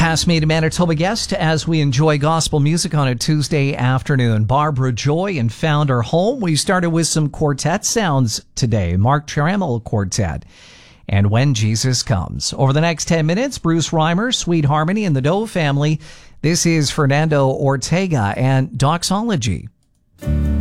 Pass me to Manitoba guest as we enjoy gospel music on a Tuesday afternoon. Barbara Joy and Found Her Home. We started with some quartet sounds today. Mark Trammell Quartet and When Jesus Comes. Over the next 10 minutes, Bruce Reimer, Sweet Harmony, and the Doe Family. This is Fernando Ortega and Doxology.